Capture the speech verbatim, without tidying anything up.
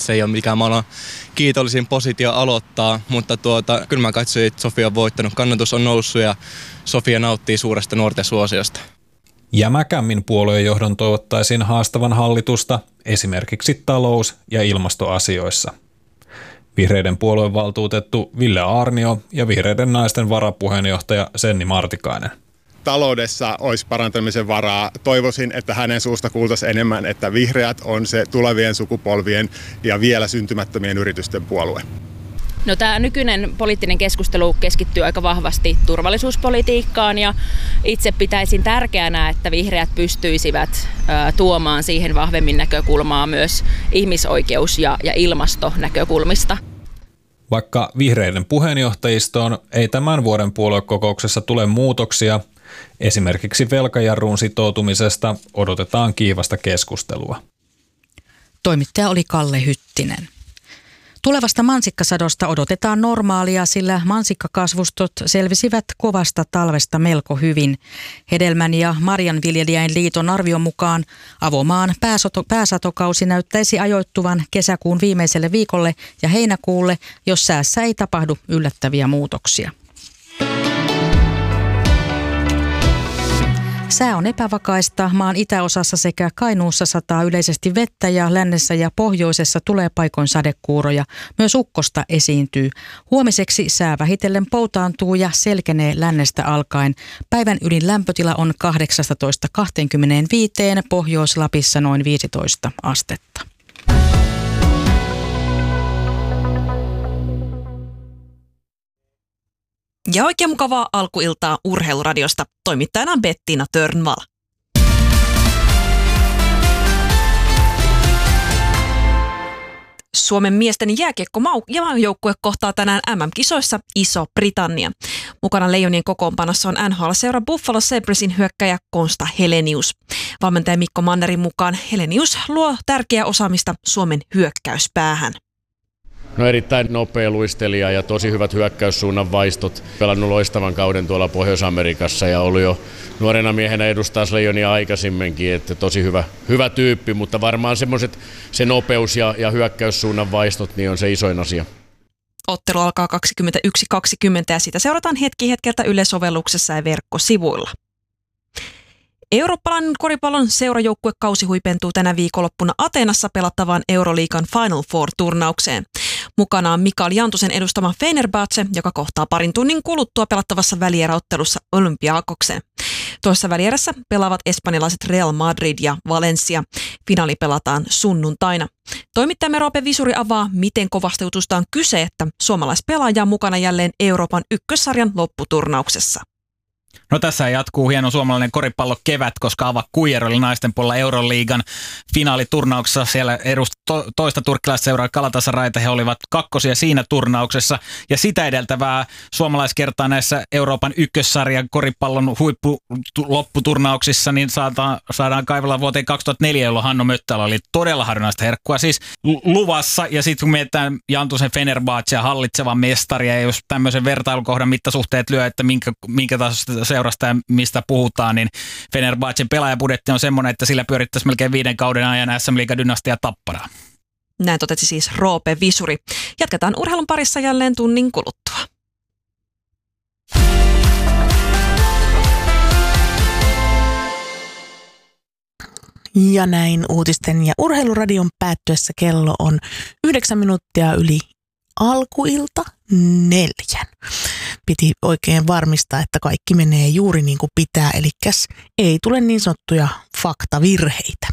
se ei ole mikään maailman kiitollisin positio aloittaa, mutta tuota, kyllä mä katsoin, että Sofia on voittanut. Kannatus on noussut ja Sofia nauttii suuresta nuorten suosiosta. Jämäkämmin puoluejohdon toivottaisiin haastavan hallitusta esimerkiksi talous- ja ilmastoasioissa. Vihreiden puoluevaltuutettu Ville Aarnio ja Vihreiden naisten varapuheenjohtaja Senni Martikainen. Taloudessa olisi parantamisen varaa. Toivoisin, että hänen suusta kuultaisiin enemmän, että vihreät on se tulevien sukupolvien ja vielä syntymättömien yritysten puolue. No, tämä nykyinen poliittinen keskustelu keskittyy aika vahvasti turvallisuuspolitiikkaan ja itse pitäisin tärkeänä, että vihreät pystyisivät ä, tuomaan siihen vahvemmin näkökulmaa myös ihmisoikeus- ja, ja ilmastonäkökulmista. Vaikka vihreiden puheenjohtajistoon ei tämän vuoden puoluekokouksessa tule muutoksia, esimerkiksi velkajarruun sitoutumisesta odotetaan kiivasta keskustelua. Toimittaja oli Kalle Hyttinen. Tulevasta mansikkasadosta odotetaan normaalia, sillä mansikkakasvustot selvisivät kovasta talvesta melko hyvin. Hedelmän- ja marjanviljelijäin liiton arvion mukaan avomaan pääsato, pääsatokausi näyttäisi ajoittuvan kesäkuun viimeiselle viikolle ja heinäkuulle, jos säässä ei tapahdu yllättäviä muutoksia. Sää on epävakaista. Maan itäosassa sekä Kainuussa sataa yleisesti vettä ja lännessä ja pohjoisessa tulee paikoin sadekuuroja. Myös ukkosta esiintyy. Huomiseksi sää vähitellen poutaantuu ja selkenee lännestä alkaen. Päivän ylin lämpötila on kahdeksastatoista kaksikymmentäviisi, Pohjois-Lapissa noin viisitoista astetta. Ja oikein mukavaa alkuiltaa Urheiluradiosta. Toimittajana Bettina Törnvall. Suomen miesten jääkiekko-joukkuue kohtaa tänään äm äm-kisoissa Iso-Britannia. Mukana Leijonien kokoonpanossa on N H L-seura Buffalo Sabresin hyökkäjä Konsta Helenius. Valmentaja Mikko Mannerin mukaan Helenius luo tärkeää osaamista Suomen hyökkäyspäähän. No, erittäin nopea luistelija ja tosi hyvät hyökkäyssuunnan vaistot. Pelannut loistavan kauden tuolla Pohjois-Amerikassa ja ollut jo nuorena miehenä edustaa Leijonia aikaisemminkin, että tosi hyvä, hyvä tyyppi, mutta varmaan semmoiset, se nopeus ja, ja hyökkäyssuunnan vaistot niin on se isoin asia. Ottelu alkaa kaksikymmentäyksi kaksikymmentä ja sitä seurataan hetki hetkeltä Yle-sovelluksessa ja verkkosivuilla. Eurooppalainen koripallon seurajoukkuekausi huipentuu tänä viikonloppuna Ateenassa pelattavaan Euroliigan Final Four-turnaukseen. Mukana on Mikael Jantusen edustama Fenerbahce, joka kohtaa parin tunnin kuluttua pelattavassa välieräottelussa Olympiakoksen. Toisessa välierässä pelaavat espanjalaiset Real Madrid ja Valencia. Finaali pelataan sunnuntaina. Toimittajamme Roope Visuri avaa, miten kovasta jutusta on kyse, että suomalaispelaaja on mukana jälleen Euroopan ykkössarjan lopputurnauksessa. No, tässä jatkuu hieno suomalainen koripallo kevät, koska Ava Kuijer oli naisten puolella Euroliigan finaaliturnauksessa. Siellä edusti to- toista turkkilaisseuraa Galatasarayta. He olivat kakkosia siinä turnauksessa. Ja sitä edeltävää suomalaiskertaa näissä Euroopan ykkössarjan koripallon huippuluopputurnauksissa niin saadaan, saadaan kaivella vuoteen kaksituhattaneljä, jolloin Hanno Möttälä oli todella harvinaista herkkua siis luvassa. Ja sitten kun mietitään Jantusen Fenerbahcea hallitsevan mestaria, ja jos tämmöisen vertailukohdan mittasuhteet lyö, että minkä, minkä tasosta seurasta ja mistä puhutaan, niin Fenerbahcen pelaajabudjetti on semmoinen, että sillä pyörittäisi melkein viiden kauden ajan S M-liiga-dynastia Tapparaa. Näin totesi siis Roope Visuri. Jatketaan urheilun parissa jälleen tunnin kuluttua. Ja näin uutisten ja urheiluradion päättyessä kello on yhdeksän minuuttia yli alkuilta neljän. Piti oikein varmistaa, että kaikki menee juuri niin kuin pitää, eli ei tule niin sanottuja faktavirheitä.